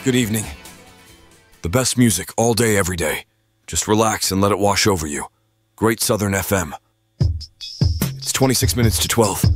Good evening. The best music all day, every day. Just relax and let it wash over you. Great Southern FM. It's 26 minutes to 12.